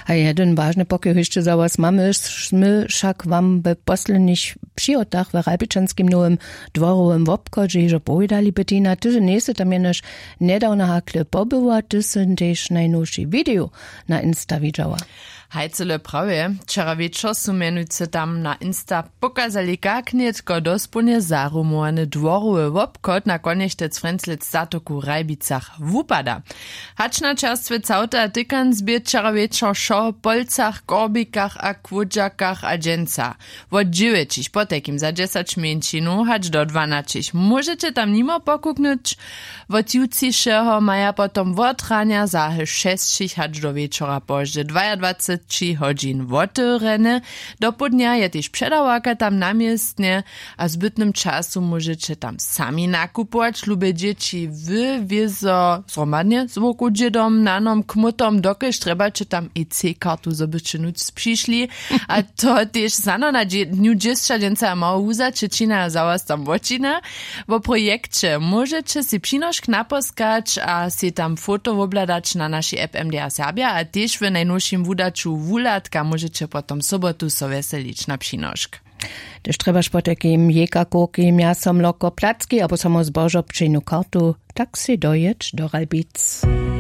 A jeden ważny pokój jeszcze za was mamy, wszak wam w poslednych przyjotach w Ralbiczanskim Nowym Dworowym obchodzie, że powiedali Bettina, ty się nie tam jenoż niedawno hakle pobyła, ty się też najnowszy video na Insta widziała. Hajcele prawie, wczoraj wieczór su mianujcy tam na Insta pokazali jak nietko dosponie zarumowany dworowy obchod na koniec Frenzlec zatoku Rajbicach wupada. Hacz na czerstwie całta tykan zbiet wczoraj wieczór szo polcach, gorbikach a kłódżakach a dżęca. Wod 9 po takim za 10 mięcinu, hacz do 12. Możecie tam nimo pokuknąć, wod jutrzejszego maja potom wotrania za 6 hacz do wieczora pożdy 22 godzin wotyrene. Do południa je też przedawaka tam namiestnie, a zbytnym czasu możecie tam sami nakupować. Lube dzieci wywiezo zromadnie z woku dziedom, nanom, kmutom, dokeż trebacie tam EC-kartu zobaczyć przyszli. A to też zano na dniu 10 mało uza, Czecina za was tam wocina. W projekcie możecie si przynoszk naposkać, a si tam foto obladać na naszej app MDR Serbia, a też w najnowszym wudaczu wulatka możecie potom sobotu so weselić na przynoszk. Też trebasz po takim jeka, kurki, miasom, loko, placki, albo samo zbożo, przyjnu kartu, tak si dojedź do Ralbic.